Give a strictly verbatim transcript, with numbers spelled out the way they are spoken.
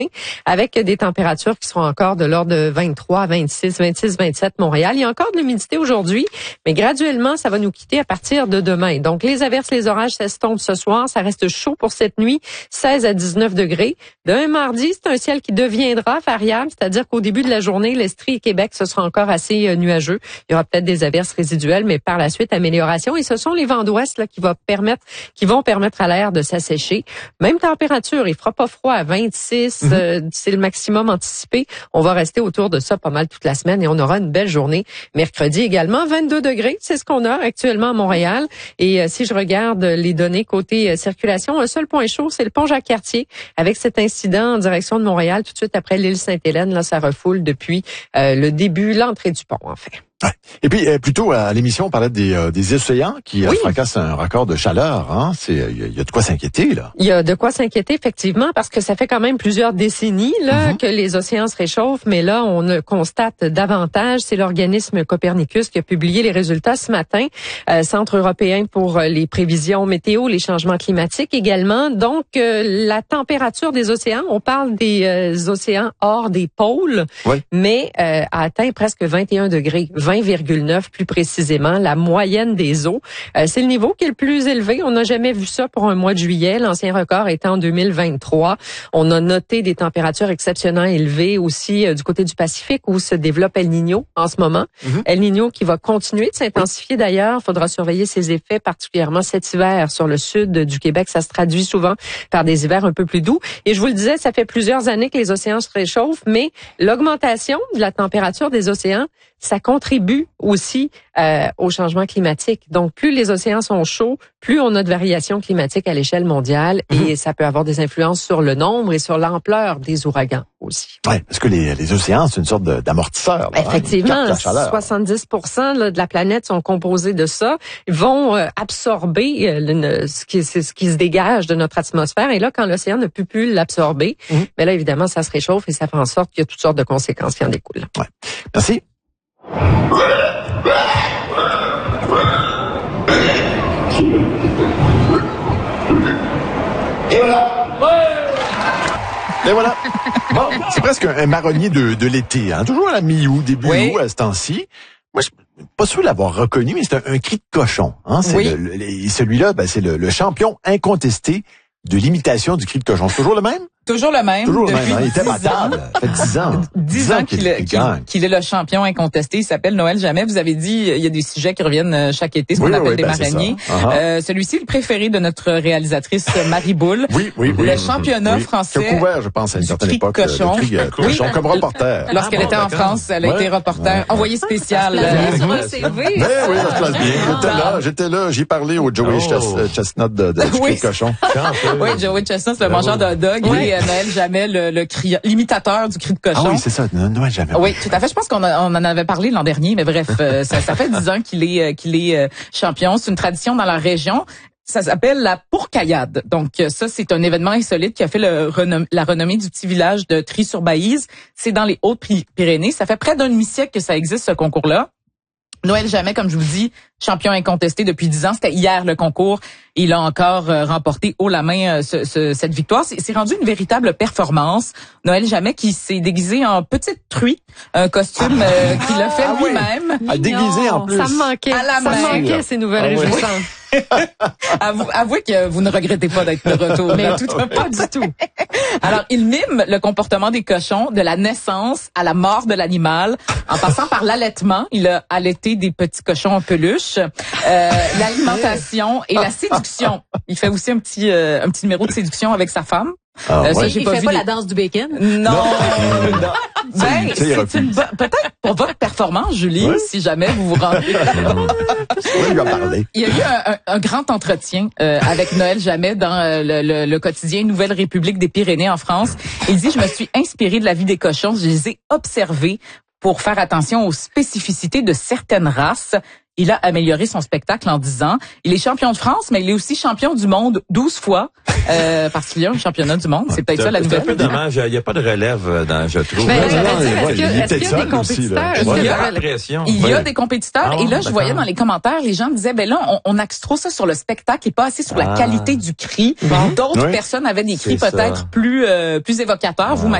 avec des températures qui seront encore de l'ordre de vingt-trois, vingt-six, vingt-six, vingt-sept Montréal. Il y a encore de l'humidité aujourd'hui, mais graduellement, ça va nous quitter à partir de demain. Donc, les averses, les orages s'estompent ce soir. Ça reste chaud pour cette nuit, seize à dix-neuf degrés. Demain mardi, c'est un ciel qui deviendra variable, c'est-à-dire qu'au début de la journée, l'Estrie et Québec, ce sera encore assez euh, nuageux. Il y aura peut-être des averses résiduelles, mais par la suite, amélioration. Et ce sont les vents d'ouest là, qui, va permettre, qui vont permettre à l'air de s'assécher. Même température, il fera pas froid à vingt-six, mm-hmm. euh, c'est le maximum anticipé. On va rester autour de ça pas mal toute la semaine et on aura une belle journée. Mercredi également, vingt-deux degrés, c'est ce qu'on a actuellement à Montréal. Et euh, si je regarde les données côté euh, circulation, un seul point chaud, c'est le pont Jacques-Cartier. Avec cet incident en direction de Montréal, tout de suite après l'île Sainte-Hélène, là, ça refoule depuis euh, le début, l'entrée du pont, en fait. Ouais. Et puis, euh, plutôt à l'émission, on parlait des, euh, des océans qui oui. euh, fracassent un record de chaleur. Hein? C'est, il y, y a de quoi s'inquiéter là. Il y a de quoi s'inquiéter effectivement parce que ça fait quand même plusieurs décennies là mm-hmm. que les océans se réchauffent, mais là on le constate davantage. C'est l'organisme Copernicus qui a publié les résultats ce matin, euh, Centre européen pour les prévisions météo, les changements climatiques également. Donc euh, la température des océans, on parle des euh, océans hors des pôles, oui. mais euh, a atteint presque vingt et un degrés. vingt virgule neuf plus précisément, la moyenne des eaux. Euh, c'est le niveau qui est le plus élevé. On n'a jamais vu ça pour un mois de juillet. L'ancien record était en deux mille vingt-trois. On a noté des températures exceptionnellement élevées aussi euh, du côté du Pacifique où se développe El Niño en ce moment. Mm-hmm. El Niño qui va continuer de s'intensifier d'ailleurs. Il faudra surveiller ses effets, particulièrement cet hiver sur le sud du Québec. Ça se traduit souvent par des hivers un peu plus doux. Et je vous le disais, ça fait plusieurs années que les océans se réchauffent, mais l'augmentation de la température des océans, ça contribue aussi euh, au changement climatique. Donc, plus les océans sont chauds, plus on a de variations climatiques à l'échelle mondiale mmh. et ça peut avoir des influences sur le nombre et sur l'ampleur des ouragans aussi. Oui, parce que les, les océans, c'est une sorte de, d'amortisseur. Là, effectivement, hein, soixante-dix pour cent là, de la planète sont composés de ça. Ils vont euh, absorber euh, le, ce, qui, c'est ce qui se dégage de notre atmosphère. Et là, quand l'océan ne peut plus l'absorber, mmh. mais là, évidemment, ça se réchauffe et ça fait en sorte qu'il y a toutes sortes de conséquences qui en découlent. Ouais. Merci. Et voilà. Et voilà. Bon, c'est presque un marronnier de, de l'été, hein. Toujours à la mi-août, début oui. août, à ce temps-ci. Moi, je suis pas sûr de l'avoir reconnu, mais c'est un, un cri de cochon, hein. C'est oui. le, le, celui-là, ben, c'est le, le champion incontesté de l'imitation du cri de cochon. C'est toujours le même? Toujours le même. Toujours le depuis même. Hein? Il était battable. Ça fait dix ans. Dix ans qu'il est, qu'il, qu'il est le champion incontesté. Il s'appelle Noël Jamais. Vous avez dit, il y a des sujets qui reviennent chaque été, ce qu'on oui, appelle oui, des ben marronniers. Uh-huh. Euh, celui-ci, le préféré de notre réalisatrice Marie Boule. Oui, oui, oui. Le championnat oui. français. Qui a couvert, je pense, à une certaine époque. Cochon. Le cri de cochon oui. comme reporter. Lorsqu'elle ah, était bon, en France, elle a ouais. été reporter. Ouais. Envoyée spéciale. Sur un C V. Oui, oui, ça se place bien. J'étais là, j'étais là. J'ai parlé au Joey Chestnut de du cri de cochon. Oui, Joey Chestnut, le mangeur de hot dog. Et Noël Jamais, le, le cri, l'imitateur du cri de cochon. Ah oui, c'est ça, Noël Jamais. Oui, tout à fait. Je pense qu'on a, on en avait parlé l'an dernier, mais bref, euh, ça, ça fait dix ans qu'il est, qu'il est euh, champion. C'est une tradition dans la région. Ça s'appelle la Pourcaillade. Donc ça, c'est un événement insolite qui a fait le renom- la renommée du petit village de Trie-sur-Baïse. C'est dans les Hautes-Pyrénées. Ça fait près d'un demi-siècle que ça existe, ce concours-là. Noël Jamais, comme je vous dis, champion incontesté depuis dix ans. C'était hier le concours. Il a encore euh, remporté haut la main euh, ce, ce, cette victoire. C'est, c'est rendu une véritable performance. Noël Jamais qui s'est déguisé en petite truie, un costume euh, qu'il a fait ah, lui-même. Oui. Déguisé en plus. Ça me manquait. À la ça me manquait ces nouvelles ah, réjouissances. Oui. Avou, avouez que vous ne regrettez pas d'être de retour. Mais tout, pas du tout. Alors, il mime le comportement des cochons de la naissance à la mort de l'animal, en passant par l'allaitement. Il a allaité des petits cochons en peluche, euh, l'alimentation et la séduction. Il fait aussi un petit euh, un petit numéro de séduction avec sa femme. Ah, euh, ça, ouais. j'ai il pas fait vu pas des... la danse du bacon? Non. non. Ben, c'est, c'est une bo- peut-être pour votre performance, Julie, oui. si jamais vous vous rendez là-bas. Oui, il va parler. Il y a eu un, un, un grand entretien euh, avec Noël Jamais dans euh, le, le, le quotidien Nouvelle République des Pyrénées en France. Il dit, je me suis inspiré de la vie des cochons, je les ai observés pour faire attention aux spécificités de certaines races. il a amélioré son spectacle en dix ans. Il est champion de France, mais il est aussi champion du monde douze fois, euh, parce qu'il y a un championnat du monde. C'est peut-être ça la nouvelle. C'est un peu dommage. Il n'y a pas de relève, dans, je trouve. Ben, Ouais, j'allais non, dire, ouais, est-ce que- il est est-ce qu'il y a peut-être des seul aussi, là. compétiteurs? Ouais, Il y a- pas la pression. Il y a Ouais. des compétiteurs. Ah, et là, je d'accord. voyais dans les commentaires, les gens disaient, ben là, on, on axe trop ça sur le spectacle et pas assez sur la Ah. qualité du cri. D'autres Oui. personnes avaient des cris C'est ça. peut-être plus, euh, plus évocateurs. Vous,